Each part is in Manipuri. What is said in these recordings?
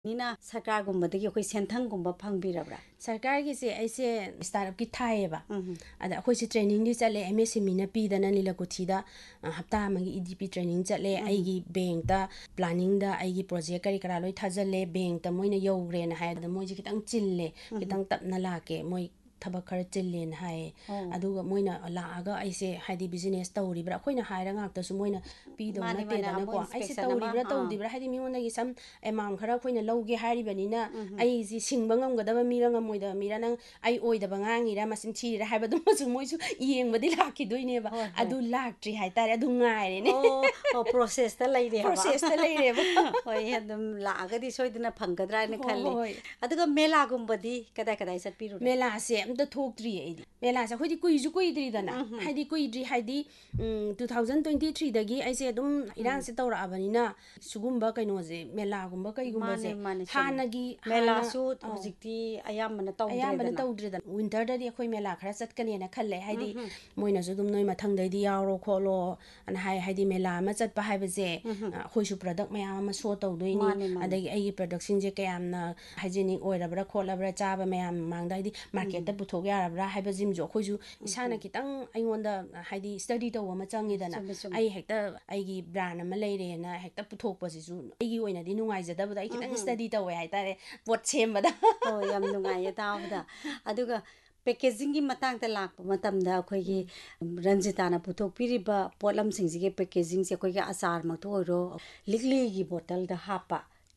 Nina Sakar Gumbadi, Sentang Gumba Pangbirabra. Sarkar ki se aise startup ki thai ba ada khoi se training di chale MSME na pi dana nila kuthi da hafta amagi EDP training chale aigi bank da planning da aigi project kari kara loi thajale bank da moina yogre na hai da moi ji kitang chille kitang tapna la ke moi thaba khara chillen hai aduga moina la aga aise haidi business tawri bra khoina haira ngak ta su moina pi do na te dana ko aise tawri bra tawdi bra haidi mi wona gi sam amount khara khoina lawge hari bani na ai ji singba ngam gadaba mi ranga moida mi ra nang ai oi da bangangi ra masin chi ra haiba dum su moi su yeng badi lakhi doine ba adu laktri hai tare adu ngai re ne process ta lai re process ta lai re ba hoi adum la aga di soidina phangadra ne khalle aduga mela gumbadi kadai kadai sat piru mela se amta thokdri aidi mela sa khodi kui dri dana haidi kui dri haidi 2023 dagi aise adum iran se tawra abani na sugumba kaino je mela gumba kai gumba je hanagi mela su hojikti ayam mana tawdre dana winter da di khoi mela khara chat kane na khalle haidi moina su dum noi mathang dai di yawro kholo an haidi mela ma chat pa haiba je khoi su product mayam ma so tawdoi ni adagi ai product sing je kayam na hygienic oirabra kholabra chaba mayam mangdai di market da puthok yarabra haiba jim jo khoi su isana kitang aingonda haidi study to ma changi dana ai hekta aigi brand ma leire na hekta puthok pa si su aigi oina di nungai jada ba ai kitang study to we haitare pot sem bada oh yam nungai ya tawda aduga packaging gi matang ta lak matam da khoi gi ranjita na puthok piriba potlam sing ji ge packaging se khoi ga achar ma to ro likli gi bottle da hapa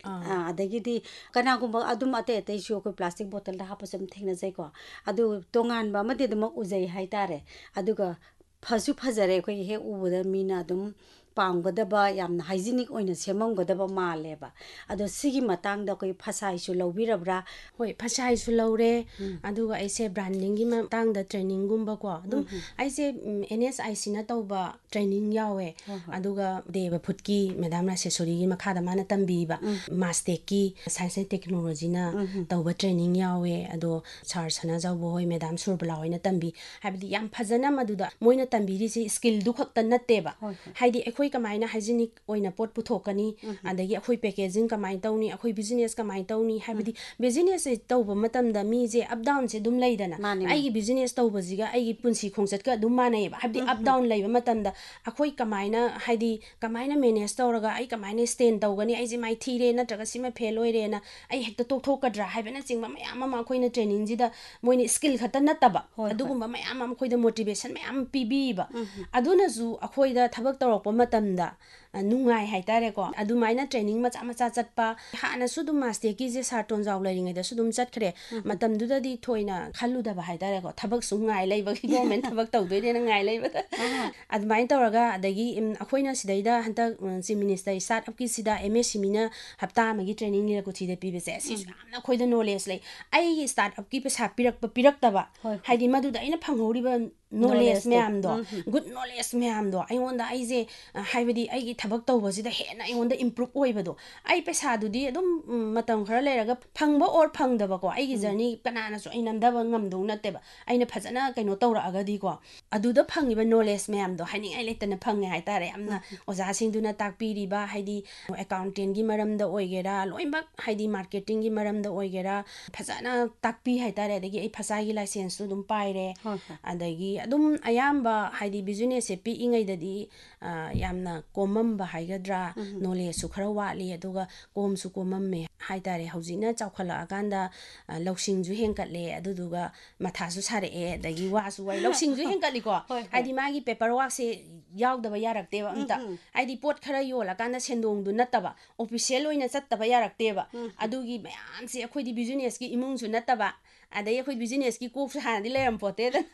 adagidi kanagumba adum ate ate shu ko plastic bottle da hapa sam thengna jai ko adu tongan ba mate dum ujai haitare aduga phasu phajare ko he ubuda mina dum panggadaba yamna hygienic oina semamgadaba maleba ado sigi matang da koi phasai su lobirabra hoi phasai su lore aduga aise branding gi matang da training gumba ko adum aise NSIC na tawba training yawe aduga deva phutki madam accessory gi makha da mana tambi ba master ki science and technology na tawba training yawe ado sar sana jawbo hoi madam surbala hoina tambi habidi yam phajana maduda moina tambi ri si skill du khakta natte ba haidi khoi kamaina hygienic oina pot puthokani adagi khoi packaging kamai tawni khoi business kamai tawni habidi business tawba matam da mi je up down se dum leidana ai gi business tawba jiga ai gi punsi khongchat ka dum manai ba habidi up down leiba matam da khoi kamaina haidi kamaina manage tawraga ai kamaina stand tawgani ai ji mai thire natraga sima fail oire na ai hekta tokthokadra haibana chingba mayam ma khoina training ji da moini skill khata nataba adugumba mayam ma khoi da motivation mayam pibi ba aduna zu khoi da thabak tawrakpa matamda nungai haitare ko adumaina training macha macha chatpa hana su dum master ki je sarton jaw lairingai da su dum chatkhre matam du da di thoina khalu da ba haitare ko thabak su ngai leiba ki government thabak tawdoi de na ngai leiba da adumain tawraga adagi akhoina sidai da hanta chief minister startup ki sida MSME na hafta amagi training ni ko chide pibe se si amna khoida knowledge lei ai startup ki pesa pirak ta ba haidi madu da ina phanghori ba knowledge mayam do good knowledge mayam do ai wonda ai je haibadi ai gi thabak tawba sida hena ai wonda improve oibado ai pesa du di adum matam khara leraga phangba or phangdaba ko ai gi journey kanana so ai namdaba ngamdu natte ba aina phajana kaino tawra aga di ko aduda phangiba knowledge mayam do haini ai letana phange hai tare amna oja sing duna takpiri ba haidi accountant gi maram da oigera loimba haidi marketing gi maram da oigera phajana takpi hai tare adagi ai phasa gi license su dum paire adagi adum ayamba haidi business e pi ingai dadi yamna komam ba haigadra knowledge su khara wali aduga kom su komam me haitare haujina chawkhala aganda loksing ju hengkatle aduduga matha su sare e adagi wa su wai loksing ju hengkali ko haidi magi paperwork se yaudaba yarakte ba amta haidi pot khara yola kana sendong du nataba official oina chattaba yarakte ba adugi mayam se akhoi di business ki imung su nataba adai akhoi business ki kok su hanadi leram pote da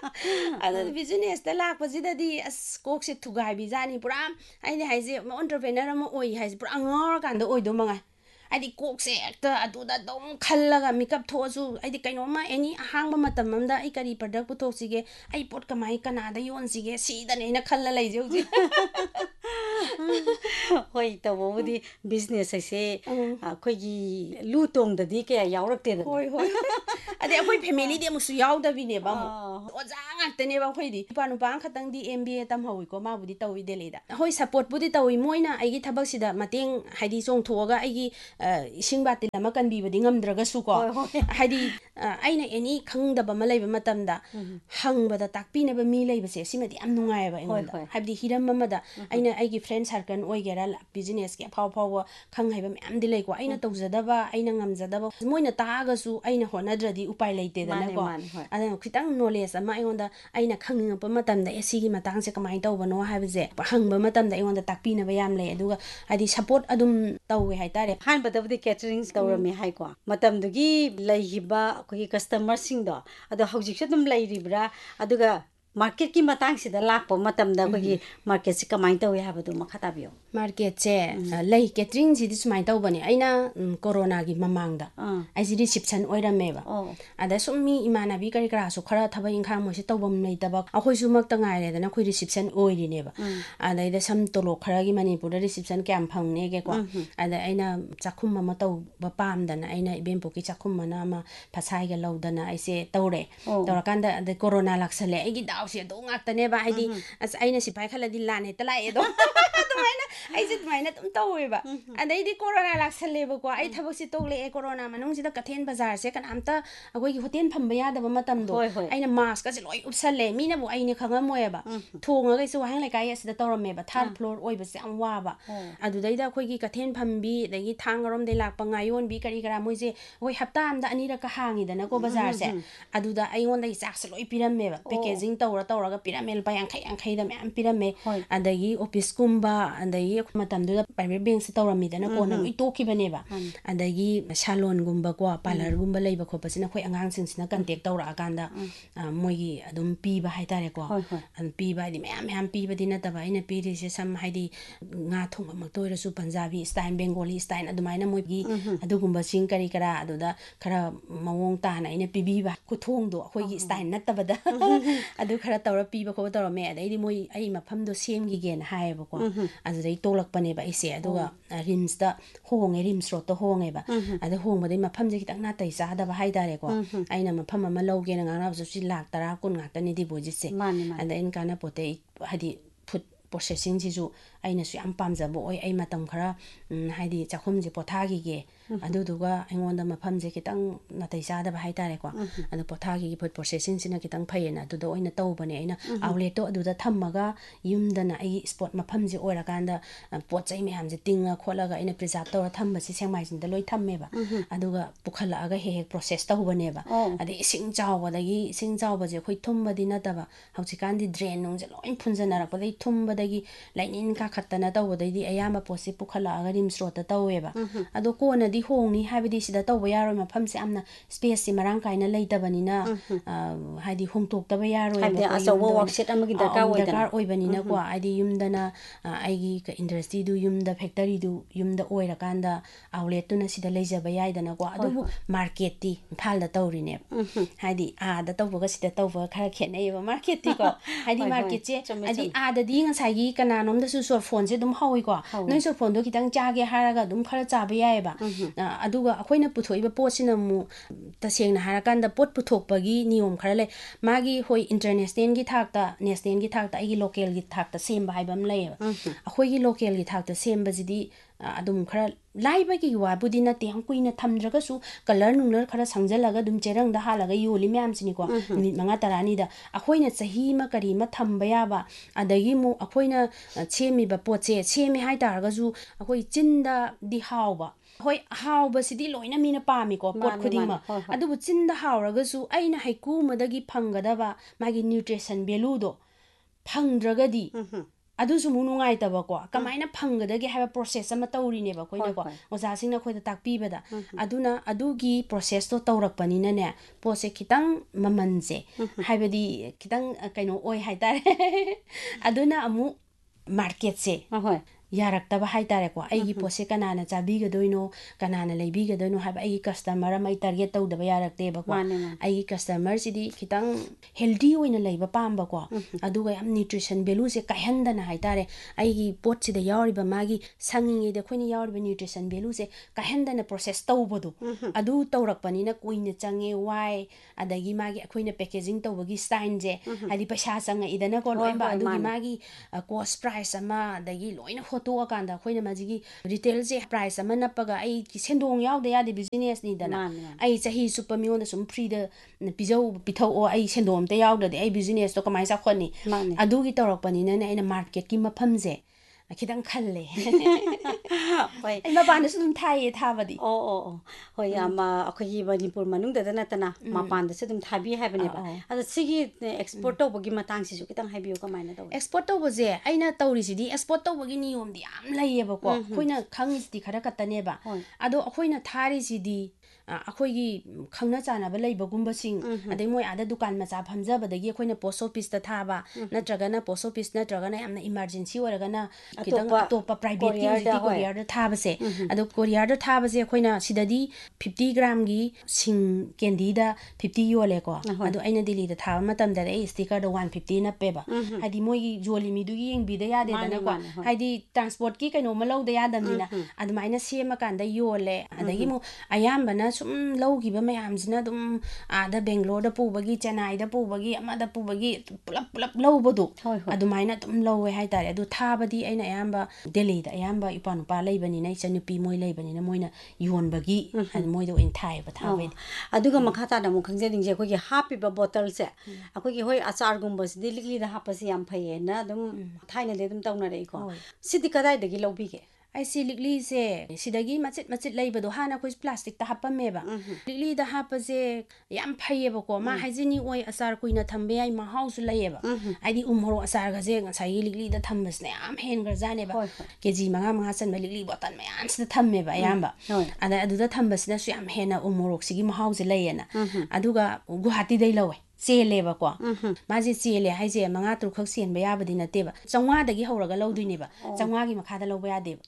ada business ta lak pajida di as kok se thugai bi jani pura aini haise entrepreneur ama oi haise pura ngor kanda oi do manga adi kok se ekta aduda dom khallaga makeup thosu adi kaino ma any hangba matam amda ai kari product puthok sige ai pot kamai kana da yon sige sida ne na khalla lai jau ji hoi ta bodi business ai se khoi gi lu tong da di ke yawrak te da hoi hoi ꯑꯗꯩ ꯑꯩꯈꯣꯏ ꯐꯦꯃꯤꯂꯤꯗꯤ ꯑꯃꯨꯛꯁꯨ ꯌꯥꯎꯗꯕꯤꯅꯦꯕ ꯑꯃꯨꯛ ꯑꯣꯖꯥ ꯉꯥꯛꯇꯅꯦꯕ ꯑꯩꯈꯣꯏꯗꯤ ꯅꯨꯄꯥ ꯈꯛꯇꯪꯗꯤ MBA ꯇꯝꯍꯧꯋꯤꯀꯣ ꯃꯥꯕꯨꯗꯤ ꯇꯧꯋꯤ ꯗꯦꯜꯂꯤꯗ ꯍꯣꯏ ꯁꯞꯄꯣꯔꯠꯄꯨꯗꯤ ꯇꯧꯋꯤ ꯃꯣꯏꯅ ꯑꯩꯒꯤ ꯊꯕꯛꯁꯤꯗ ꯃꯇꯦꯡ ꯍꯥꯏꯗꯤ ꯆꯣꯡꯊꯣꯛꯑꯒ ꯑꯩꯒꯤ ꯏꯁꯤꯡ ꯕꯥꯇꯤꯜ ꯑꯃ ꯀꯟꯕꯤꯕꯗꯤ ꯉꯝꯗ꯭ꯔꯒꯁꯨꯀꯣ ꯍꯥꯏꯗꯤ ꯑꯩꯅ ꯑꯦꯅꯤ ꯈꯪꯗꯕ ꯑꯃ ꯂꯩꯕ ꯃꯇꯝꯗ ꯍꯪꯕꯗ ꯇꯥꯛꯄꯤꯅꯕ ꯃꯤ ꯂꯩꯕꯁꯦ ꯁꯤꯃꯗꯤ ꯌꯥꯝ ꯅꯨꯡꯉꯥꯏꯑꯕ ꯑꯩꯉꯣꯟꯗ ꯍꯥꯏꯕꯗꯤ ꯍꯤꯔꯝ ꯑꯃꯗ ꯑꯩꯅ ꯑꯩꯒꯤ ꯐ꯭ꯔꯦꯟ ꯁꯥꯔꯀꯜ ꯑꯣꯏꯒꯦꯔꯥ ꯕꯤꯖꯤꯅꯦꯁꯀꯤ ꯑꯐꯥꯎꯕ ꯈꯪ ꯍꯩꯕ ꯃꯌꯥꯝꯗꯤ ꯂꯩꯀꯣ ꯑꯩꯅ ꯇꯧꯖꯗꯕ ꯑꯩꯅ ꯉꯝꯖꯗꯕ ꯃꯣꯏꯅ ꯇꯥꯛꯑꯒꯁꯨ ꯑꯩꯅ ꯍꯣꯠꯅꯗ꯭ꯔꯗꯤ ꯎꯄꯥꯏ ꯂꯩꯇꯦꯗꯅꯀꯣ ꯑꯗꯨꯅ ꯈꯤꯇꯪ ꯅꯣꯂꯦꯖ ꯑꯃ ꯑꯩꯉꯣꯟꯗ ꯑꯩꯅ ꯈꯪꯅꯤꯡꯉꯛꯄ ꯃꯇꯝꯗ ꯁꯤꯒꯤ ꯃꯇꯥꯡꯁꯦ ꯀꯃꯥꯏꯅ ꯇꯧꯕꯅꯣ ꯍꯥꯏꯕꯁꯦ ꯍꯪꯕ ꯃꯇꯝꯗ ꯑꯩꯉꯣꯟꯗ ꯇꯥꯛꯄꯤꯅꯕ ꯌꯥꯝ ꯂꯩ ꯑꯗꯨꯒ ꯍꯥꯏꯗꯤ ꯁꯞꯄꯣꯔꯠ ꯑꯗꯨꯝ ꯇꯧꯋꯦ ꯍꯥꯏꯇꯥꯔꯦ ꯑꯍꯥꯟꯕꯗꯕꯨꯗꯤ ꯀꯦꯇꯔꯤꯡ ꯇꯧꯔꯝꯃꯦ ꯍꯥꯏꯀꯣ ꯃꯇꯝꯗꯨꯒꯤ ꯂꯩꯈꯤꯕ ꯑꯩꯈꯣꯏꯒꯤ ꯀꯁꯇꯃꯔꯁꯤꯡꯗꯣ ꯑꯗꯣ ꯍꯧꯖꯤꯛꯁꯨ ꯑꯗꯨꯝ ꯂꯩꯔꯤꯕ꯭ꯔꯥ ꯑꯗꯨꯒ ꯃꯥꯔꯀꯦꯠꯀꯤ ꯃꯇꯥꯡꯁꯤꯗ ꯂꯥꯛꯄ ꯃꯇꯝꯗ ꯑꯩꯈꯣꯏꯒꯤ ꯃꯥꯔꯀꯦꯠꯁꯦ ꯀꯃꯥꯏꯅ ꯇꯧꯋꯦ ꯍꯥꯏꯕꯗꯨ ꯃꯈꯥ ꯇꯥꯕꯤꯌꯨ ꯃꯥꯔꯀꯦꯠꯁꯦ ꯂꯩ ꯀꯦꯇꯔꯤꯡꯁꯤꯗꯤ ꯁꯨꯃꯥꯏꯅ ꯇꯧꯕꯅꯦ ꯑꯩꯅ ꯀꯣꯔꯣꯅꯥꯒꯤ ꯃꯃꯥꯡꯗ ꯑꯩꯁꯦ ꯔꯤꯁꯤꯞꯁꯟ ꯑꯣꯏꯔꯝꯃꯦꯕ ꯑꯗ ꯁꯨꯝ ꯃꯤ ꯏꯃꯥꯟꯅꯕꯤ ꯀꯔꯤ ꯀꯔꯥꯁꯨ ꯈꯔ ꯊꯕꯛ ꯏꯪꯈꯥꯡ ꯃꯣꯏꯁꯦ ꯇꯧꯐꯝ ꯂꯩꯇꯕ ꯑꯩꯈꯣꯏꯁꯨ ꯃꯛꯇ ꯉꯥꯏꯔꯦꯗꯅ ꯑꯩꯈꯣꯏ ꯔꯤꯁꯤꯞꯁꯟ ꯑꯣꯏꯔꯤꯅꯦꯕ ꯑꯗꯩꯗ ꯁꯝ ꯇꯣꯂꯣꯞ ꯈꯔꯒꯤ ꯃꯅꯤꯄꯨꯔꯗ ꯔꯤꯁꯤꯞꯁꯟ ꯀꯌꯥꯝ ꯐꯪꯅꯦꯒꯦꯀꯣ ꯑꯗ ꯑꯩꯅ ꯆꯥꯛꯈꯨꯝ ꯑꯃ ꯇꯧꯕ ꯄꯥꯝꯗꯅ ꯑꯩꯅ ꯏꯕꯦꯝꯄꯣꯛꯀꯤ ꯆꯥꯛꯈꯨꯝ ꯑꯃ ꯐꯁꯥꯏꯒ ꯂꯧꯗꯅ ꯑꯩꯁꯦ ꯇꯧꯔꯦ ꯇꯧꯔꯀꯥꯟꯗ ꯑꯗꯩ ꯀꯣꯔꯣꯅꯥ ꯂꯥꯛꯁꯜꯂꯦ ꯑꯩꯒꯤ ꯗꯥꯎꯁꯦ ꯑꯗꯨ ꯉꯥꯛꯇꯅꯦꯕ ꯍꯥꯏꯗꯤ ꯑꯁ ꯑꯩꯅ ꯁꯤꯐꯥꯏ ꯈꯜꯂꯗꯤ ꯂꯥꯟ ꯍꯦꯛꯇ ꯂꯥꯛꯑꯦꯗꯣ ꯑꯗꯨꯃꯥꯏꯅ ꯑꯩꯁꯦ ꯑꯗꯨꯃꯥꯏꯅ ꯑꯗꯨꯝ ꯇꯧꯋꯦꯕ ꯑꯗꯩꯗꯤ ꯀꯣꯔꯣꯅꯥ ꯂꯥꯛꯁꯜꯂꯦꯕꯀꯣ ꯑꯩ ꯊꯕꯛꯁꯦ ꯇꯣꯛꯂꯛꯑꯦ ꯀꯣꯔꯣꯅꯥ ꯃꯅꯨꯡꯁꯤꯗ ꯀꯩꯊꯦꯜ ꯕꯖꯥꯔꯁꯦ ꯀꯅꯥꯝꯇ ꯑꯩꯈꯣꯏꯒꯤ ꯍꯣꯇꯦꯜ ꯐꯝꯕ ꯌꯥꯗꯕ ꯃꯇꯝꯗꯣ ꯑꯩꯅ ꯃꯥꯁꯀꯁꯦ ꯂꯣꯏ ꯎꯞꯁꯜꯂꯦ ꯃꯤꯅꯕꯨ ꯑꯩꯅ ꯈꯪꯉꯝꯃꯣꯏꯑꯕ ꯊꯣꯡꯉꯒꯩꯁꯨ ꯋꯥꯍꯦꯡ ꯂꯩꯀꯥꯏ ꯑꯁꯤꯗ ꯇꯧꯔꯝꯃꯦꯕ ꯊꯥꯔꯠ ꯐ꯭ꯂꯣꯔ ꯑꯣꯏꯕꯁꯦ ꯌꯥꯝ ꯋꯥꯕ ꯑꯗꯨꯗꯩꯗ ꯑꯩꯈꯣꯏꯒꯤ ꯀꯩꯊꯦꯜ ꯐꯝꯕꯤ ꯑꯗꯒꯤ ꯊꯥꯡꯒꯔꯣꯝꯗꯩ ꯂꯥꯛꯄ ꯉꯥꯌꯣꯟꯕꯤ ꯀꯔꯤ ꯀꯔꯥ ꯃꯣꯏꯁꯦ ꯑꯩꯈꯣꯏ ꯍꯞꯇꯥ ꯑꯝꯗ ꯑꯅꯤꯔꯛꯀ ꯍꯥꯡꯉꯤꯗꯅꯀꯣ ꯕꯖꯥꯔꯁꯦ ꯑꯗꯨꯗ ꯑꯩꯉꯣꯟꯗꯒꯤ ꯆꯥꯛꯁꯦ ꯂꯣꯏ ꯄꯤꯔꯝꯃꯦꯕ ꯄꯦꯀꯦꯖꯤꯡ ꯇꯧꯔꯒ ꯄꯤꯔꯝꯃꯦ ꯂꯨꯄꯥ 50-50ꯗ ꯃꯌꯥꯝ ꯄꯤꯔꯝꯃꯦ ꯑꯗꯒꯤ ꯑꯣꯐꯤꯁꯀꯨꯝꯕ ꯑꯗꯒꯤ ꯃꯇꯝꯗꯨꯗ ꯄ꯭ꯔꯥꯏꯚꯦꯠ ꯕꯦꯡꯛꯁꯦ ꯇꯧꯔꯝꯃꯤꯗꯅ ꯀꯣꯟꯅ ꯂꯣꯏ ꯇꯣꯛꯈꯤꯕꯅꯦꯕ ꯑꯗꯒꯤ ꯁꯥꯂꯣꯟꯒꯨꯝꯕꯀꯣ ꯄꯥꯔꯂꯔꯒꯨꯝꯕ ꯂꯩꯕ ꯈꯣꯠꯄꯁꯤꯅ ꯑꯩꯈꯣꯏ ꯑꯉꯥꯡꯁꯤꯡꯁꯤꯅ ꯀꯟꯇꯦꯛ ꯇꯧꯔꯛꯑꯀꯥꯟꯗ ꯃꯣꯏꯒꯤ ꯑꯗꯨꯝ ꯄꯤꯕ ꯍꯥꯏꯇꯥꯔꯦꯀꯣ ꯑꯗꯨꯝ ꯄꯤꯕ ꯍꯥꯏꯗꯤ ꯃꯌꯥꯝ ꯄꯤꯕꯗꯤ ꯅꯠꯇꯕ ꯑꯩꯅ ꯄꯤꯔꯤꯁꯦ ꯁꯝ ꯍꯥꯏꯗꯤ ꯉꯥ ꯊꯣꯡꯕꯃꯛꯇ ꯑꯣꯏꯔꯁꯨ ꯄꯟꯖꯥꯕꯤ ꯁ꯭ꯇꯥꯏꯜ ꯕꯦꯡꯒꯣꯂꯤ ꯁ꯭ꯇꯥꯏꯜ ꯑꯗꯨꯃꯥꯏꯅ ꯃꯣꯏꯒꯤ ꯑꯗꯨꯒꯨꯝꯕꯁꯤꯡ ꯀꯔꯤ ꯀꯔꯥ ꯑꯗꯨꯗ ꯈꯔ ꯃꯑꯣꯡ ꯇꯥꯅ ꯑꯩꯅ ꯄꯤꯕꯤꯕ ꯈꯨꯊꯣꯡꯗꯣ ꯑꯩꯈꯣꯏꯒꯤ ꯁ꯭ꯇꯥꯏꯜ ꯅꯠꯇꯕꯗ ꯑꯗꯨ ꯈꯔ ꯇꯧꯔ ꯄꯤꯕ ꯈꯣꯠꯄ ꯇꯧꯔꯝꯃꯦ ꯑꯗꯩꯗꯤ ꯃꯣꯏ ꯑꯩ ꯃꯐꯝꯗꯣ ꯁꯦꯝꯈꯤꯒꯦꯅ ꯍꯥꯏꯌꯦꯕꯀꯣ ꯑꯗꯨꯗꯩ ꯇꯣꯛꯂꯛꯄꯅꯦꯕ ꯑꯩꯁꯦ ꯑꯗꯨꯒ ꯔꯤꯝꯁꯇ ꯍꯣꯡꯉꯦ ꯔꯤꯝꯁ ꯔꯣꯗꯠꯇ ꯍꯣꯡꯉꯦꯕ ꯑꯗ ꯍꯣꯡꯕꯗꯩ ꯃꯐꯝꯁꯦ ꯈꯤꯇꯪ ꯅꯥꯇꯩ ꯆꯥꯗꯕ ꯍꯥꯏꯇꯥꯔꯦꯀꯣ ꯑꯩꯅ ꯃꯐꯝ ꯑꯃ ꯂꯧꯒꯦꯅ ꯉꯥꯡꯅꯕꯁꯨ ꯁꯤ ꯂꯥꯛ 10-20 ꯉꯥꯛꯇꯅꯤ ꯗꯤꯄꯣꯖꯤꯠꯁꯦ ꯑꯗ ꯑꯩꯅ ꯀꯥꯟꯅꯄꯣꯠꯇꯦ ꯍꯥꯏꯗꯤ ꯐꯨꯗ ꯄ꯭ꯔꯣꯁꯦꯁꯤꯡꯁꯤꯁꯨ ꯑꯩꯅꯁꯨ ꯌꯥꯝ ꯄꯥꯝꯖꯕ ꯑꯣꯏ ꯑꯩ ꯃꯇꯝ ꯈꯔ ꯍꯥꯏꯗꯤ ꯆꯥꯛꯈꯨꯝꯁꯦ ꯄꯣꯊꯥꯈꯤꯒꯦ ꯑꯗꯨꯗꯨꯒ ꯑꯩꯉꯣꯟꯗ ꯃꯐꯝꯁꯦ ꯈꯤꯇꯪ ꯅꯥꯇꯩ ꯆꯥꯗꯕ ꯍꯥꯏꯇꯥꯔꯦꯀꯣ ꯑꯗꯣ ꯄꯣꯊꯥꯈꯤꯒꯦ ꯐꯨꯗ ꯄ꯭ꯔꯣꯁꯦꯁꯤꯡꯁꯤꯅ ꯈꯤꯇꯪ ꯐꯩꯌꯦꯅ ꯑꯗꯨꯗ ꯑꯣꯏꯅ ꯇꯧꯕꯅꯦ ꯑꯩꯅ ꯑꯥꯎꯠꯂꯦꯠꯇꯣ ꯑꯗꯨꯗ ꯊꯝꯃꯒ ꯌꯨꯝꯗꯅ ꯑꯩꯒꯤ ꯏꯁꯄꯣꯠ ꯃꯐꯝꯁꯦ ꯑꯣꯏꯔꯀꯥꯟꯗ ꯄꯣꯠ ꯆꯩ ꯃꯌꯥꯝꯁꯦ ꯇꯤꯡꯉ ꯈꯣꯠꯂꯒ ꯑꯩꯅ ꯄ꯭ꯔꯤꯖꯥꯔꯕ ꯇꯧꯔ ꯊꯝꯕꯁꯦ ꯁꯦꯡꯃꯥꯏꯖꯤꯡꯗ ꯂꯣꯏ ꯊꯝꯃꯦꯕ ꯑꯗꯨꯒ ꯄꯨꯈꯠꯂꯛꯑꯒ ꯍꯦꯛ ꯄ꯭ꯔꯣꯁꯦꯁ ꯇꯧꯕꯅꯦꯕ ꯑꯗꯩ ꯏꯁꯤꯡ ꯆꯥꯎꯕꯁꯦ ꯑꯩꯈꯣꯏ ꯊꯨꯝꯕꯗꯤ ꯅꯠꯇꯕ ꯍꯧꯖꯤꯛꯀꯥꯟꯗꯤ ꯗ꯭ꯔꯦꯟ ꯅꯨꯡꯁꯦ ꯂꯣꯏ ꯐꯨꯟꯖꯟꯅꯔꯛꯄꯗꯒꯤ ꯊꯨꯝꯕꯗꯒꯤ ꯂꯩꯅꯤꯟ ꯀꯥꯈꯠꯇꯅ ꯇꯧꯕꯗꯩꯗꯤ ꯑꯌꯥꯝꯕ ꯄꯣꯠꯁꯦ ꯄꯨꯈꯠꯂꯛꯑꯒ ꯔꯤꯝꯁ ꯔꯣꯗꯠꯇ ꯇꯧꯋꯦꯕ ꯑꯗꯣ ꯀꯣꯟꯅꯗꯤ ꯍꯣꯡꯅꯤ ꯍꯥꯏꯕꯗꯤ ꯁꯤꯗ ꯇꯧꯕ ꯌꯥꯔꯣꯏ ꯃꯐꯝꯁꯦ ꯌꯥꯝꯅ ꯁ꯭ꯄꯦꯁꯁꯦ ꯃꯔꯥꯡ ꯀꯥꯏꯅ ꯂꯩꯇꯕꯅꯤꯅ ꯍꯥꯏꯗꯤ ꯍꯣꯡꯇꯣꯛꯇꯕ ꯌꯥꯔꯣꯏꯕ ꯑꯆꯧꯕ ꯋꯥꯔꯛꯁꯦꯠ ꯑꯃꯒꯤ ꯗꯔꯀꯥꯔ ꯑꯣꯏꯕꯅꯤꯅꯀꯣ ꯍꯥꯏꯗꯤ ꯌꯨꯝꯗꯅ ꯑꯩꯒꯤ ꯏꯟꯗꯁꯇ꯭ꯔꯤꯗꯨ ꯌꯨꯝꯗ ꯐꯦꯛꯇꯔꯤꯗꯨ ꯌꯨꯝꯗ ꯑꯣꯏꯔꯀꯥꯟꯗ ꯑꯥꯎꯠꯂꯦꯠꯇꯨꯅ ꯁꯤꯗ ꯂꯩꯖꯕ ꯌꯥꯏꯗꯅꯀꯣ ꯑꯗꯨꯕꯨ ꯃꯥꯔꯀꯦꯠꯇꯤ ꯏꯝꯐꯥꯜꯗ ꯇꯧꯔꯤꯅꯦꯕ ꯍꯥꯏꯗꯤ ꯑꯥꯗ ꯇꯧꯕꯒ ꯁꯤꯗ ꯇꯧꯕꯒ ꯈꯔ ꯈꯦꯠꯅꯩꯌꯦꯕ ꯃꯥꯔꯀꯦꯠꯇꯤꯀꯣ ꯍꯥꯏꯗꯤ ꯃꯥꯔꯀꯦꯠꯁꯦ ꯍꯥꯏꯗꯤ ꯑꯥꯗꯗꯤ ꯉꯁꯥꯏꯒꯤ ꯀꯅꯥꯅꯣꯝꯗꯁꯨ ꯁꯣꯔꯠꯐꯣꯟꯁꯦ ꯑꯗꯨꯝ ꯍꯧꯋꯤꯀꯣ ꯅꯣꯏ ꯁꯣꯔꯠꯐꯣꯟꯗꯣ ꯈꯤꯇꯪ ꯆꯥꯒꯦ ꯍꯥꯏꯔꯒ ꯑꯗꯨꯝ ꯈꯔ ꯆꯥꯕ ꯌꯥꯏꯑꯕ ꯑꯗꯨꯒ ꯑꯩꯈꯣꯏꯅ ꯄꯨꯊꯣꯛꯏꯕ ꯄꯣꯠꯁꯤꯅ ꯑꯃꯨꯛ ꯇꯁꯦꯡꯅ ꯍꯥꯏꯔꯀꯥꯟꯗ ꯄꯣꯠ ꯄꯨꯊꯣꯛꯄꯒꯤ ꯅꯤꯌꯣꯝ ꯈꯔ ꯂꯩ ꯃꯥꯒꯤ ꯍꯣꯏ ꯏꯟꯇꯔꯅꯦꯁꯅꯦꯜꯒꯤ ꯊꯥꯛꯇ ꯅꯦꯁꯅꯦꯜꯒꯤ ꯊꯥꯛꯇ ꯑꯩꯒꯤ ꯂꯣꯀꯦꯜꯒꯤ ꯊꯥꯛꯇ ꯁꯦꯝꯕ ꯍꯥꯏꯕ ꯑꯃ ꯂꯩꯌꯦꯕ ꯑꯩꯈꯣꯏꯒꯤ ꯂꯣꯀꯦꯜꯒꯤ ꯊꯥꯛꯇ ꯁꯦꯝꯕꯁꯤꯗꯤ ꯑꯗꯨꯝ ꯈꯔ ꯂꯥꯏꯕꯒꯤ ꯋꯥꯕꯨꯗꯤ ꯅꯠꯇꯦ ꯌꯥꯝ ꯀꯨꯏꯅ ꯊꯝꯗ꯭ꯔꯒꯁꯨ ꯀꯂꯔ ꯅꯨꯡꯂꯔ ꯈꯔ ꯁꯪꯖꯜꯂꯒ ꯑꯗꯨꯝ ꯆꯦꯔꯪꯗ ꯍꯥꯜꯂꯒ ꯌꯣꯜꯂꯤ ꯃꯌꯥꯝꯁꯤꯅꯤꯀꯣ ꯃꯤꯅꯤꯠ 5-10ꯗ ꯑꯩꯈꯣꯏꯅ ꯆꯍꯤ ꯑꯃ ꯀꯔꯤ ꯑꯃ ꯊꯝꯕ ꯌꯥꯕ ꯑꯗꯒꯤ ꯑꯃꯨꯛ ꯑꯩꯈꯣꯏꯅ ꯁꯦꯝꯃꯤꯕ ꯄꯣꯠꯁꯦ ꯁꯦꯝꯃꯦ ꯍꯥꯏꯇꯥꯔꯒꯁꯨ ꯑꯩꯈꯣꯏ ꯆꯤꯟꯗꯗꯤ ꯍꯥꯎꯕ ꯍꯣꯏ ꯍꯥꯎꯕꯁꯤꯗꯤ ꯂꯣꯏꯅ ꯃꯤꯅ ꯄꯥꯝꯃꯤꯀꯣ ꯄꯣꯠ ꯈꯨꯗꯤꯡꯃꯛ ꯑꯗꯨꯕꯨ ꯆꯤꯟꯗ ꯍꯥꯎꯔꯒꯁꯨ ꯑꯩꯅ ꯍꯩꯀꯨ ꯑꯃꯗꯒꯤ ꯐꯪꯒꯗꯕ ꯃꯥꯒꯤ ꯅ꯭ꯌꯨꯇ꯭ꯔꯤꯁꯟ ꯚꯦꯂꯨꯗꯣ ꯐꯪꯗ꯭ꯔꯒꯗꯤ ꯑꯗꯨꯁꯨ ꯑꯃꯨꯛ ꯅꯨꯡꯉꯥꯏꯇꯕꯀꯣ ꯀꯃꯥꯏꯅ ꯐꯪꯒꯗꯒꯦ ꯍꯥꯏꯕ ꯄ꯭ꯔꯣꯁꯦꯁ ꯑꯃ ꯇꯧꯔꯤꯅꯦꯕ ꯑꯩꯈꯣꯏꯅꯀꯣ ꯑꯣꯖꯥꯁꯤꯡꯅ ꯑꯩꯈꯣꯏꯗ ꯇꯥꯛꯄꯤꯕꯗ ꯑꯗꯨꯅ ꯑꯗꯨꯒꯤ ꯄ꯭ꯔꯣꯁꯦꯁꯇꯣ ꯇꯧꯔꯛꯄꯅꯤꯅꯅꯦ ꯄꯣꯠꯁꯦ ꯈꯤꯇꯪ ꯃꯃꯜꯁꯦ ꯍꯥꯏꯕꯗꯤ ꯈꯤꯇꯪ ꯀꯩꯅꯣ ꯑꯣꯏ ꯍꯥꯏꯇꯥꯔꯦ ꯑꯗꯨꯅ ꯑꯃꯨꯛ ꯃꯥꯔꯀꯦꯠꯁꯦ ꯌꯥꯔꯛꯇꯕ ꯍꯥꯏꯇꯥꯔꯦꯀꯣ ꯑꯩꯒꯤ ꯄꯣꯠꯁꯦ ꯀꯅꯥꯅ ꯆꯥꯕꯤꯒꯗꯣꯏꯅꯣ ꯀꯅꯥꯅ ꯂꯩꯕꯤꯒꯗꯣꯏꯅꯣ ꯍꯥꯏꯕ ꯑꯩꯒꯤ ꯀꯁꯇꯃꯔ ꯑꯃ ꯑꯩ ꯇꯥꯔꯒꯦꯠ ꯇꯧꯗꯕ ꯌꯥꯔꯛꯇꯦꯕꯀꯣ ꯑꯩꯒꯤ ꯀꯁꯇꯃꯔꯁꯤꯗꯤ ꯈꯤꯇꯪ ꯍꯦꯜꯗꯤ ꯑꯣꯏꯅ ꯂꯩꯕ ꯄꯥꯝꯕꯀꯣ ꯑꯗꯨꯒ ꯌꯥꯝ ꯅ꯭ꯌꯨꯇ꯭ꯔꯤꯁꯟ ꯚꯦꯂꯨꯁꯦ ꯀꯥꯏꯍꯟꯗꯅ ꯍꯥꯏꯇꯥꯔꯦ ꯑꯩꯒꯤ ꯄꯣꯠꯁꯤꯗ ꯌꯥꯎꯔꯤꯕ ꯃꯥꯒꯤ ꯁꯪꯉꯤꯉꯩꯗ ꯑꯩꯈꯣꯏꯅ ꯌꯥꯎꯔꯤꯕ ꯅ꯭ꯌꯨꯇ꯭ꯔꯤꯁꯟ ꯚꯦꯂꯨꯁꯦ ꯀꯥꯏꯍꯟꯗꯅ ꯄ꯭ꯔꯣꯁꯦꯁ ꯇꯧꯕꯗꯣ ꯑꯗꯨ ꯇꯧꯔꯛꯄꯅꯤꯅ ꯀꯨꯏꯅ ꯆꯪꯉꯦ ꯋꯥꯏ ꯑꯗꯒꯤ ꯃꯥꯒꯤ ꯑꯩꯈꯣꯏꯅ ꯄꯦꯀꯦꯖꯤꯡ ꯇꯧꯕꯒꯤ ꯁ꯭ꯇꯥꯏꯜꯁꯦ ꯍꯥꯏꯗꯤ ꯄꯩꯁꯥ ꯆꯪꯉꯛꯏꯗꯅꯀꯣ ꯂꯣꯏꯅꯃꯛ ꯑꯗꯨꯒꯤ ꯃꯥꯒꯤ ꯀꯣꯁ ꯄ꯭ꯔꯥꯏꯁ ꯑꯃ ꯑꯗꯒꯤ ꯂꯣꯏꯅ ꯍꯣꯠꯇꯣꯛꯑꯀꯥꯟꯗ ꯑꯩꯈꯣꯏꯅ ꯃꯁꯤꯒꯤ ꯔꯤꯇꯦꯜꯁꯦ ꯄ꯭ꯔꯥꯏꯁ ꯑꯃ ꯅꯞꯄꯒ ꯑꯩꯒꯤ ꯁꯦꯟꯗꯣꯡ ꯌꯥꯎꯗ ꯌꯥꯗꯦ ꯕꯤꯖꯤꯅꯦꯁꯅꯤꯗꯅ ꯑꯩ ꯆꯍꯤ ꯆꯨꯞꯄ ꯃꯤꯉꯣꯟꯗ ꯁꯨꯝ ꯐ꯭ꯔꯤꯗ ꯄꯤꯊꯣꯛꯑꯣ ꯑꯩ ꯁꯦꯟꯗꯣꯡ ꯑꯝꯇ ꯌꯥꯎꯗ꯭ꯔꯗꯤ ꯑꯩ ꯕꯤꯖꯤꯅꯦꯁꯇꯣ ꯀꯃꯥꯏꯅ ꯆꯥꯎꯈꯠꯅꯤ ꯑꯗꯨꯒꯤ ꯇꯧꯔꯛꯄꯅꯤꯅꯅꯦ ꯑꯩꯅ ꯃꯥꯔꯀꯦꯠꯀꯤ ꯃꯐꯝꯁꯦ ꯈꯤꯇꯪ ꯈꯜꯂꯦ ꯑꯩ ꯃꯄꯥꯟꯗꯁꯨ ꯑꯗꯨꯝ ꯊꯥꯏꯌꯦ ꯊꯥꯕꯗꯤ ꯍꯣꯏ ꯌꯥꯝ ꯑꯩꯈꯣꯏꯒꯤ ꯃꯅꯤꯄꯨꯔ ꯃꯅꯨꯡꯗꯇ ꯅꯠꯇꯅ ꯃꯄꯥꯟꯗꯁꯨ ꯑꯗꯨꯝ ꯊꯥꯕꯤ ꯍꯥꯏꯕꯅꯦꯕ ꯑꯗꯣ ꯁꯤꯒꯤ ꯑꯦꯛꯁꯄꯣꯔꯠ ꯇꯧꯕꯒꯤ ꯃꯇꯥꯡꯁꯤꯁꯨ ꯈꯤꯇꯪ ꯍꯥꯏꯕꯤꯌꯨ ꯀꯃꯥꯏꯅ ꯇꯧꯋꯤ ꯑꯦꯛꯁꯄꯣꯔꯠ ꯇꯧꯕꯁꯦ ꯑꯩꯅ ꯇꯧꯔꯤꯁꯤꯗꯤ ꯑꯦꯛꯁꯄꯣꯔꯠ ꯇꯧꯕꯒꯤ ꯅꯤꯌꯣꯝꯗꯤ ꯌꯥꯝ ꯂꯩꯌꯦꯕꯀꯣ ꯑꯩꯈꯣꯏꯅ ꯈꯪꯉꯤꯁꯤꯗꯤ ꯈꯔ ꯈꯛꯇꯅꯦꯕ ꯑꯗꯣ ꯑꯩꯈꯣꯏꯅ ꯊꯥꯔꯤꯁꯤꯗꯤ ꯑꯩꯈꯣꯏꯒꯤ ꯈꯪꯅ ꯆꯥꯟꯅꯕ ꯂꯩꯕꯒꯨꯝꯕꯁꯤꯡ ꯑꯗꯩ ꯃꯣꯏ ꯑꯥꯗ ꯗꯨꯀꯥꯟ ꯃꯆꯥ ꯐꯝꯖꯕꯗꯒꯤ ꯑꯩꯈꯣꯏꯅ ꯄꯣꯁ ꯑꯣꯐꯤꯁꯇ ꯊꯥꯕ ꯅꯠꯇ꯭ꯔꯒꯅ ꯄꯣꯁ ꯑꯣꯐꯤꯁ ꯅꯠꯇ꯭ꯔꯒꯅ ꯌꯥꯝꯅ ꯏꯃꯥꯔꯖꯦꯟꯁꯤ ꯑꯣꯏꯔꯒꯅ ꯈꯤꯇꯪ ꯑꯇꯣꯞꯄ ꯄ꯭ꯔꯥꯏꯚꯦꯠꯀꯤ ꯍꯧꯖꯤꯛꯇꯤ ꯀꯣꯔꯤꯌꯔꯗ ꯊꯥꯕꯁꯦ ꯑꯗꯣ ꯀꯣꯔꯤꯌꯔꯗ ꯊꯥꯕꯁꯦ ꯑꯩꯈꯣꯏꯅ ꯁꯤꯗꯗꯤ 50 ꯒ꯭ꯔꯥꯝꯒꯤ ꯁꯤꯡ ꯀꯦꯟꯗꯤꯗ 50 ꯌꯣꯜꯂꯦꯀꯣ ꯑꯗꯣ ꯑꯩꯅ ꯗꯤꯜꯂꯤꯗ ꯊꯥꯕ ꯃꯇꯝꯗ ꯑꯩ ꯁ꯭ꯇꯤꯀꯔꯗ 150 ꯅꯞꯄꯦꯕ ꯍꯥꯏꯗꯤ ꯃꯣꯏꯒꯤ ꯌꯣꯜꯂꯤ ꯃꯤꯗꯨꯒꯤ ꯌꯦꯡꯕꯤꯗ ꯌꯥꯗꯦꯗꯅꯀꯣ ꯍꯥꯏꯗꯤ ꯇ꯭ꯔꯥꯟꯁꯄꯣꯔꯠꯀꯤ ꯀꯩꯅꯣꯝꯃ ꯂꯧꯗ ꯌꯥꯗꯕꯅꯤꯅ ꯑꯗꯨꯃꯥꯏꯅ ꯁꯦꯝꯃꯀꯥꯟꯗ ꯌꯣꯜꯂꯦ ꯑꯗꯒꯤ ꯑꯃꯨꯛ ꯑꯌꯥꯝꯕꯅ ꯁꯨꯝ ꯂꯧꯈꯤꯕ ꯃꯌꯥꯝꯁꯤꯅ ꯑꯗꯨꯝ ꯑꯥꯗ ꯕꯦꯡꯒ꯭ꯂꯣꯔꯗ ꯄꯨꯕꯒꯤ ꯆꯦꯟꯅꯥꯏꯗ ꯄꯨꯕꯒꯤ ꯑꯃꯗ ꯄꯨꯕꯒꯤ ꯄꯨꯂꯞ ꯄꯨꯂꯞ ꯂꯧꯕꯗꯣ ꯑꯗꯨꯃꯥꯏꯅ ꯑꯗꯨꯝ ꯂꯧꯋꯦ ꯍꯥꯏꯇꯥꯔꯦ ꯑꯗꯨ ꯊꯥꯕꯗꯤ ꯑꯩꯅ ꯑꯌꯥꯝꯕ ꯗꯦꯜꯂꯤꯗ ꯑꯌꯥꯝꯕ ꯏꯄꯥ ꯅꯨꯄꯥ ꯂꯩꯕꯅꯤꯅ ꯏꯆꯟꯅꯨꯄꯤ ꯃꯣꯏ ꯂꯩꯕꯅꯤꯅ ꯃꯣꯏꯅ ꯌꯣꯟꯕꯒꯤ ꯃꯣꯏꯗ ꯑꯣꯏꯅ ꯊꯥꯏꯌꯦꯕ ꯊꯥꯕꯩꯗꯤ ꯑꯗꯨꯒ ꯃꯈꯥ ꯇꯥꯅ ꯑꯃꯨꯛ ꯈꯪꯖꯅꯤꯡꯁꯦ ꯑꯩꯈꯣꯏꯒꯤ ꯍꯥꯞꯄꯤꯕ ꯕꯣꯇꯜꯁꯦ ꯑꯩꯈꯣꯏꯒꯤ ꯍꯣꯏ ꯑꯆꯥꯔꯒꯨꯝꯕꯁꯤꯗꯤ ꯂꯤꯛꯂꯤꯗ ꯍꯥꯞꯄꯁꯤ ꯌꯥꯝ ꯐꯩꯌꯦꯅ ꯑꯗꯨꯝ ꯊꯥꯏꯅꯗꯤ ꯑꯗꯨꯝ ꯇꯧꯅꯔꯛꯏꯀꯣ ꯁꯤꯗꯤ ꯀꯗꯥꯏꯗꯒꯤ ꯂꯧꯕꯤꯒꯦ ꯑꯩꯁꯤ ꯂꯤꯛꯂꯤꯁꯦ ꯁꯤꯗꯒꯤ ꯃꯆꯤꯠ ꯃꯆꯤꯠ ꯂꯩꯕꯗꯣ ꯍꯥꯟꯅ ꯑꯩꯈꯣꯏ ꯄ꯭ꯂꯥꯁꯇꯤꯛꯇ ꯍꯥꯞꯄꯝꯃꯦꯕ ꯂꯤꯛꯂꯤꯗ ꯍꯥꯞꯄꯁꯦ ꯌꯥꯝ ꯐꯩꯌꯦꯕꯀꯣ ꯃꯥ ꯍꯥꯏꯖꯤꯅꯤꯛ ꯑꯣꯏ ꯑꯆꯥꯔ ꯀꯨꯏꯅ ꯊꯝꯕ ꯌꯥꯏ ꯃꯍꯥꯎꯁꯨ ꯂꯩꯌꯦꯕ ꯍꯥꯏꯗꯤ ꯎ ꯃꯣꯔꯣꯛ ꯑꯆꯥꯔꯒꯁꯦ ꯉꯁꯥꯏꯒꯤ ꯂꯤꯛꯂꯤꯗ ꯊꯝꯕꯁꯤꯅ ꯌꯥꯝ ꯍꯦꯟꯈ꯭ꯔꯖꯥꯠꯅꯦꯕ ꯀꯦꯖꯤ 5 ꯆꯟꯕ ꯂꯤꯛꯂꯤ ꯕꯣꯇꯜ ꯃꯌꯥꯝꯁꯤꯗ ꯊꯝꯃꯦꯕ ꯑꯌꯥꯝꯕ ꯑꯗ ꯑꯗꯨꯗ ꯊꯝꯕꯁꯤꯅꯁꯨ ꯌꯥꯝ ꯍꯦꯟꯅ ꯎ ꯃꯣꯔꯣꯛꯁꯤꯒꯤ ꯃꯍꯥꯎꯁꯦ ꯂꯩꯌꯦꯅ ꯑꯗꯨꯒ ꯒꯨꯋꯥꯍꯥꯇꯤꯗꯩ ꯂꯧꯋꯦ ꯆꯦꯜꯂꯦꯕꯀꯣ ꯃꯥꯁꯦ ꯆꯦꯜꯂꯦ ꯍꯥꯏꯁꯦ 5-6 ꯆꯦꯟꯕ ꯌꯥꯕꯗꯤ ꯅꯠꯇꯦꯕ 500ꯗꯒꯤ ꯍꯧꯔꯒ ꯂꯧꯗꯣꯏꯅꯦꯕ 500ꯒꯤ ꯃꯈꯥꯗ ꯂꯧꯕ ꯌꯥꯗꯦꯕ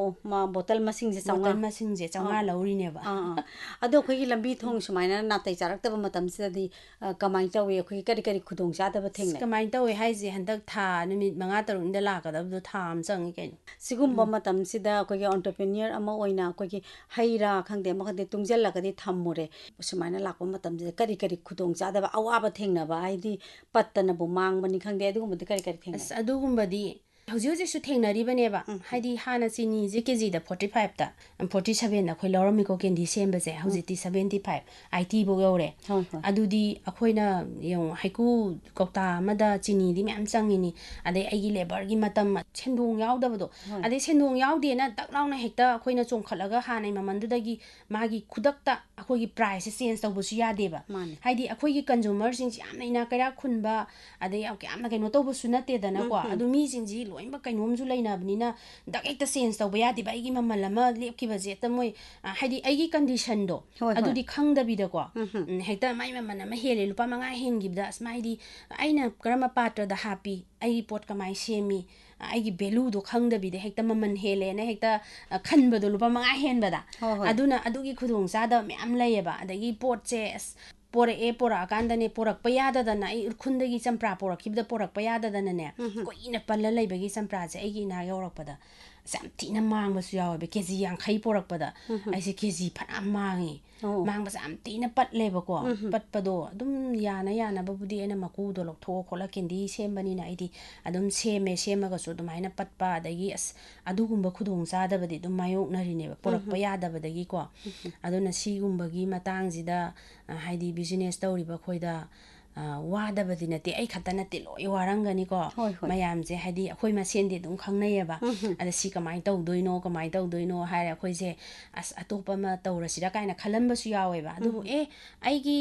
ꯕꯣꯇꯜ ꯃꯁꯤꯡꯁꯦ 500 ꯕꯣꯇꯜ ꯃꯁꯤꯡꯁꯦ 500 ꯂꯧꯔꯤꯅꯦꯕ ꯑꯗꯣ ꯑꯩꯈꯣꯏꯒꯤ ꯂꯝꯕꯤ ꯊꯣꯡ ꯁꯨꯃꯥꯏꯅ ꯅꯥꯇꯩ ꯆꯥꯔꯛꯇꯕ ꯃꯇꯝꯁꯤꯗꯗꯤ ꯀꯃꯥꯏꯅ ꯇꯧꯋꯤ ꯑꯩꯈꯣꯏꯒꯤ ꯀꯔꯤ ꯀꯔꯤ ꯈꯨꯗꯣꯡꯆꯥꯗꯕ ꯊꯦꯡꯅꯩ ꯀꯃꯥꯏꯅ ꯇꯧꯋꯤ ꯍꯥꯏꯁꯦ ꯍꯟꯗꯛ ꯊꯥ ꯅꯨꯃꯤꯠ 5-6ꯗ ꯂꯥꯛꯀꯗꯕꯗꯣ ꯊꯥ ꯑꯃ ꯆꯪꯉꯤ ꯀꯩꯅꯣ ꯁꯤꯒꯨꯝꯕ ꯃꯇꯝꯁꯤꯗ ꯑꯩꯈꯣꯏꯒꯤ ꯑꯣꯟꯇꯔꯄ꯭ꯔꯦꯅꯤꯌꯔ ꯑꯃ ꯑꯣꯏꯅ ꯑꯩꯈꯣꯏꯒꯤ ꯍꯩꯔꯥ ꯈꯪꯗꯦ ꯑꯃ ꯈꯪꯗꯦ ꯇꯨꯡꯁꯤꯜꯂꯒꯗꯤ ꯊꯝꯃꯨꯔꯦ ꯁꯨꯃꯥꯏꯅ ꯂꯥꯛꯄ ꯃꯇꯝꯁꯤꯗ ꯀꯔꯤ ꯀꯔꯤ ꯈꯨꯗꯣꯡꯆꯥꯗꯕ ꯑꯋꯥꯕ ꯊꯦꯡꯅꯕ ꯍꯥꯏꯗꯤ ꯄꯠꯇꯅꯕꯨ ꯃꯥꯡꯕꯅꯤ ꯈꯪꯗꯦ ꯑꯗꯨꯒꯨꯝꯕꯗꯤ ꯀꯔꯤ ꯀꯔꯤ ꯊꯦꯡꯅꯩ ꯑꯗꯨꯒꯨꯝꯕꯗꯤ ꯍꯧꯖꯤꯛ ꯍꯧꯖꯤꯛꯁꯨ ꯊꯦꯡꯅꯔꯤꯕꯅꯦꯕ ꯍꯥꯏꯗꯤ ꯍꯥꯟꯅ ꯆꯤꯅꯤꯁꯦ ꯀꯦꯖꯤꯗ 45ꯇ 47ꯗ ꯑꯩꯈꯣꯏ ꯂꯧꯔꯝꯃꯤꯀꯣ ꯀꯦꯟꯗꯤ ꯁꯦꯝꯕꯁꯦ ꯍꯧꯖꯤꯛꯇꯤ 75 80 ꯐꯧ ꯌꯧꯔꯦ ꯑꯗꯨꯗꯤ ꯑꯩꯈꯣꯏꯅ ꯌꯦꯡꯉꯣ ꯍꯩꯀꯨ ꯀꯧꯇꯥ ꯑꯃꯗ ꯆꯤꯅꯤꯗꯤ ꯃꯌꯥꯝ ꯆꯪꯉꯤꯅꯤ ꯑꯗꯩ ꯑꯩꯒꯤ ꯂꯦꯕꯔꯒꯤ ꯃꯇꯝ ꯁꯦꯟꯗꯣꯡ ꯌꯥꯎꯗꯕꯗꯣ ꯑꯗꯩ ꯁꯦꯟꯗꯣꯡ ꯌꯥꯎꯗꯦꯅ ꯗꯛ ꯂꯥꯎꯅ ꯍꯦꯛꯇ ꯑꯩꯈꯣꯏꯅ ꯆꯣꯡꯈꯠꯂꯒ ꯍꯥꯟꯅꯩ ꯃꯃꯜꯗꯨꯗꯒꯤ ꯃꯥꯒꯤ ꯈꯨꯗꯛꯇ ꯑꯩꯈꯣꯏꯒꯤ ꯄ꯭ꯔꯥꯏꯁꯁꯦ ꯆꯦꯟꯖ ꯇꯧꯕꯁꯨ ꯌꯥꯗꯦꯕ ꯍꯥꯏꯗꯤ ꯑꯩꯈꯣꯏꯒꯤ ꯀꯟꯖꯨꯃꯔꯁꯤꯡꯁꯦ ꯌꯥꯝꯅ ꯏꯅꯥꯛ ꯀꯩꯔꯥꯛ ꯈꯨꯟꯕ ꯑꯗꯩ ꯌꯥꯝꯅ ꯀꯩꯅꯣ ꯇꯧꯕꯁꯨ ꯅꯠꯇꯦꯗꯅꯀꯣ ꯑꯗꯨ ꯃꯤꯁꯤꯡꯁꯤ ꯂꯣꯏꯅꯃꯛ ꯀꯩꯅꯣꯝꯁꯨ ꯂꯩꯅꯕꯅꯤꯅ ꯗꯛ ꯍꯦꯛꯇ ꯆꯦꯟꯖ ꯇꯧꯕ ꯌꯥꯗꯦꯕ ꯑꯩꯒꯤ ꯃꯃꯜ ꯑꯃ ꯂꯦꯞꯈꯤꯕꯁꯦ ꯍꯦꯛꯇ ꯃꯣꯏ ꯍꯥꯏꯗꯤ ꯑꯩꯒꯤ ꯀꯟꯗꯤꯁꯟꯗꯣ ꯑꯗꯨꯗꯤ ꯈꯪꯗꯕꯤꯗꯀꯣ ꯍꯦꯛꯇ ꯃꯥꯏ ꯃꯃꯜ ꯑꯃ ꯍꯦꯜꯂꯦ ꯂꯨꯄꯥ 5 ꯍꯦꯟꯈꯤꯕꯗ ꯑꯁ ꯃꯥꯏꯗꯤ ꯑꯩꯅ ꯀꯔꯝꯕ ꯄꯥꯇ꯭ꯔꯗ ꯍꯥꯞꯄꯤ ꯑꯩꯒꯤ ꯄꯣꯠ ꯀꯃꯥꯏꯅ ꯁꯦꯝꯃꯤ ꯑꯩꯒꯤ ꯚꯦꯂꯨꯗꯣ ꯈꯪꯗꯕꯤꯗ ꯍꯦꯛꯇ ꯃꯃꯜ ꯍꯦꯜꯂꯦꯅ ꯍꯦꯛꯇ ꯈꯟꯕꯗꯣ ꯂꯨꯄꯥ 5 ꯍꯦꯟꯕꯗ ꯑꯗꯨꯅ ꯑꯗꯨꯒꯤ ꯈꯨꯗꯣꯡꯆꯥꯗꯕ ꯃꯌꯥꯝ ꯂꯩꯌꯦꯕ ꯑꯗꯒꯤ ꯄꯣꯠꯁꯦ ꯑꯁ ꯄꯣꯔꯛꯑꯀꯥꯟꯗꯅꯦ ꯄꯣꯔꯛꯄ ꯌꯥꯗꯗꯅ ꯑꯩ ꯎꯔꯈꯨꯜꯗꯒꯤ ꯆꯝꯄ꯭ꯔꯥ ꯄꯣꯔꯛꯈꯤꯕꯗ ꯄꯣꯔꯛꯄ ꯌꯥꯗꯗꯅꯅꯦ ꯀꯨꯏꯅ ꯄꯜꯂ ꯂꯩꯕꯒꯤ ꯆꯝꯄ꯭ꯔꯥꯁꯦ ꯑꯩꯒꯤ ꯏꯅꯥꯛ ꯌꯧꯔꯛꯄꯗ ꯌꯥꯝ ꯊꯤꯅ ꯃꯥꯡꯕꯁꯨ ꯌꯥꯎꯋꯦꯕ ꯀꯦꯖꯤ 50 ꯄꯣꯔꯛꯄꯗ ꯑꯩꯁꯦ ꯀꯦꯖꯤ ꯐꯅꯌꯥꯝ ꯃꯥꯡꯉꯤ ꯃꯥꯡꯕꯁꯦ ꯌꯥꯝ ꯊꯤꯅ ꯄꯠꯂꯦꯕꯀꯣ ꯄꯠꯄꯗꯣ ꯑꯗꯨꯝ ꯌꯥꯅꯕꯕꯨꯗꯤ ꯑꯩꯅ ꯃꯀꯨꯗꯣ ꯂꯧꯊꯣꯛꯑ ꯈꯣꯠꯂ ꯀꯦꯟꯗꯤ ꯁꯦꯝꯕꯅꯤꯅ ꯑꯩꯗꯤ ꯑꯗꯨꯝ ꯁꯦꯝꯃꯒꯁꯨ ꯑꯗꯨꯃꯥꯏꯅ ꯄꯠꯄ ꯑꯗꯒꯤ ꯑꯁ ꯑꯗꯨꯒꯨꯝꯕ ꯈꯨꯗꯣꯡꯆꯥꯗꯕꯗꯤ ꯑꯗꯨꯝ ꯃꯥꯌꯣꯛꯅꯔꯤꯅꯦꯕ ꯄꯣꯔꯛꯄ ꯌꯥꯗꯕꯗꯒꯤꯀꯣ ꯑꯗꯨꯅ ꯁꯤꯒꯨꯝꯕꯒꯤ ꯃꯇꯥꯡꯁꯤꯗ ꯍꯥꯏꯗꯤ ꯕꯤꯖꯤꯅꯦꯁ ꯇꯧꯔꯤꯕ ꯑꯩꯈꯣꯏꯗ ꯋꯥꯗꯕꯗꯤ ꯅꯠꯇꯦ ꯑꯩ ꯈꯛꯇ ꯅꯠꯇꯦ ꯂꯣꯏ ꯋꯥꯔꯝꯒꯅꯤꯀோ ꯃꯌꯥꯝꯁꯦ ꯍꯥꯏꯗꯤ ꯑꯩꯈꯣꯏ ꯃꯁꯦꯟꯗꯤ ꯑꯗꯨꯝ ꯈꯪꯅꯩꯌꯦꯕ ꯑꯗ ꯁꯤ ꯀꯃꯥꯏꯅ ꯇꯧꯗꯣꯏꯅೋ ꯍꯥꯏꯔꯦ ꯑꯩꯈꯣꯏꯁꯦ ꯑꯁ ꯑꯇꯣꯞꯄ ꯑꯃ ꯇꯧꯔꯁꯤꯔꯥ ꯀꯥꯏꯅ ꯈꯜꯂꯝꯕꯁꯨ ꯌꯥꯎꯋꯦꯕ ꯑꯗꯨꯕꯨ ꯑꯩꯒꯤ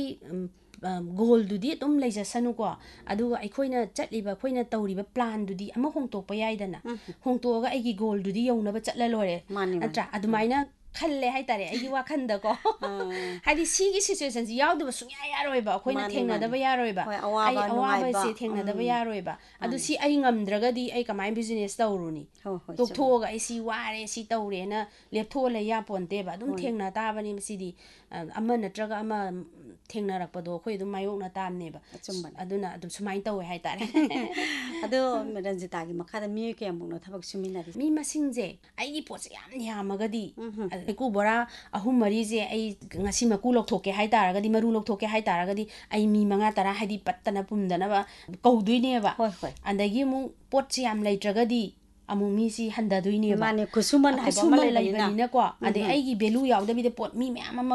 ꯒꯣꯜꯗꯨꯗꯤ ꯑꯗꯨꯝ ꯂꯩꯖꯁꯅꯨꯀꯣ ꯑꯗꯨꯒ ꯑꯩꯈꯣꯏꯅ ꯆꯠꯂꯤꯕ ꯑꯩꯈꯣꯏꯅ ꯇꯧꯔꯤꯕ ꯄ꯭ꯂꯥꯟꯗꯨꯗꯤ ꯑꯃ ꯍꯣꯡꯇꯣꯛꯄ ꯌꯥꯏꯗꯅ ꯍꯣꯡꯇꯣꯛꯑꯒ ꯑꯩꯒꯤ ꯒꯣꯜꯗꯨꯗꯤ ꯌꯧꯅꯕ ꯆꯠꯂ ꯂꯣꯏꯔꯦ ꯅꯠꯇ꯭ꯔꯥ ꯑꯗꯨꯃꯥꯏꯅ ꯈꯜꯂꯦ ꯍꯥꯏꯇꯥꯔꯦ ꯑꯩꯒꯤ ꯋꯥꯈꯟꯗꯀꯣ ꯍꯥꯏꯗꯤ ꯁꯤꯒꯤ ꯁꯤꯆꯨꯋꯦꯁꯟꯁꯤ ꯌꯥꯎꯗꯕ ꯁꯨꯡꯌꯥ ꯌꯥꯔꯣꯏꯕ ꯑꯩꯈꯣꯏꯅ ꯊꯦꯡꯅꯗꯕ ꯌꯥꯔꯣꯏꯕ ꯑꯩ ꯑꯋꯥꯕꯁꯦ ꯊꯦꯡꯅꯗꯕ ꯌꯥꯔꯣꯏꯕ ꯑꯗꯨ ꯁꯤ ꯑꯩ ꯉꯝꯗ꯭ꯔꯒꯗꯤ ꯑꯩ ꯀꯃꯥꯏꯅ ꯕꯤꯖꯤꯅꯦꯁ ꯇꯧꯔꯨꯅꯤ ꯇꯣꯛꯊꯣꯛꯑꯒ ꯑꯩ ꯁꯤ ꯋꯥꯔꯦ ꯁꯤ ꯇꯧꯔꯦꯅ ꯂꯦꯞꯊꯣꯛꯑ ꯂꯩ ꯌꯥꯄꯣꯟꯇꯦꯕ ꯑꯗꯨꯝ ꯊꯦꯡꯅ ꯇꯥꯕꯅꯤ ꯃꯁꯤꯗꯤ ꯑꯃ ꯅꯠꯇ꯭ꯔꯒ ꯑꯃ ꯊꯦꯡꯅꯔꯛꯄꯗꯣ ꯑꯩꯈꯣꯏ ꯑꯗꯨꯝ ꯃꯥꯌꯣꯛꯅ ꯇꯥꯕꯅꯦꯕ ꯑꯗꯨꯅ ꯑꯗꯨꯝ ꯁꯨꯃꯥꯏꯅ ꯇꯧꯋꯦ ꯍꯥꯏꯇꯥꯔꯦ ꯑꯗꯣ ꯔꯟꯖꯤꯇꯥꯒꯤ ꯃꯈꯥꯗ ꯃꯤꯑꯣꯏ ꯀꯌꯥꯃꯨꯛꯅꯣ ꯊꯕꯛ ꯁꯨꯃꯤꯟꯅꯔꯤꯁꯦ ꯃꯤ ꯃꯁꯤꯡꯁꯦ ꯑꯩꯒꯤ ꯄꯣꯠꯁꯦ ꯌꯥꯝ ꯌꯥꯝꯃꯒꯗꯤ ꯍꯩꯀꯨ ꯕꯣꯔꯥ 3-4ꯁꯦ ꯑꯩ ꯉꯁꯤ ꯃꯀꯨ ꯂꯧꯊꯣꯛꯀꯦ ꯍꯥꯏꯇꯥꯔꯒꯗꯤ ꯃꯔꯨ ꯂꯧꯊꯣꯛꯀꯦ ꯍꯥꯏꯇꯥꯔꯒꯗꯤ ꯑꯩ ꯃꯤ 5-10 ꯍꯥꯏꯗꯤ ꯄꯠꯇꯅ ꯄꯨꯝꯗꯅꯕ ꯀꯧꯗꯣꯏꯅꯦꯕ ꯑꯗꯒꯤ ꯑꯃꯨꯛ ꯄꯣꯠꯁꯦ ꯌꯥꯝ ꯂꯩꯇ꯭ꯔꯒꯗꯤ ꯑꯃꯨꯛ ꯃꯤꯁꯤ ꯍꯟꯊꯗꯣꯏꯅꯦꯕ ꯈꯨꯠꯁꯨꯃꯟ ꯍꯥꯏꯕ ꯑꯃ ꯂꯩꯕꯅꯤꯅꯀꯣ ꯑꯗꯩ ꯑꯩꯒꯤ ꯚꯦꯂꯨ ꯌꯥꯎꯗꯕꯤꯗ ꯄꯣꯠ ꯃꯤ ꯃꯌꯥꯝ ꯑꯃ